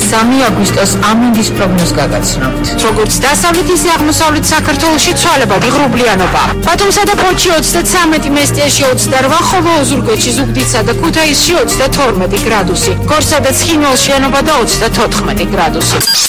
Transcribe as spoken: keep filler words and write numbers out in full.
სამი აგვისტოს ამინდის პროგნოზს გაგაცნობთ. როგორც დასავლეთ ისე აღმოსავლეთ საქართველოში ცვალება ღრუბლიანობა. ბათუმსა და ფოთში ოცდათვრამეტი, მესტიაში ოცდარვა, ხოლო ოზურგეთში, ზუგდიდსა და ქუთაისში ოცდათორმეტი გრადუსი. გორსა და ცხინვალში შენობა და ოცდათოთხმეტი გრადუსი.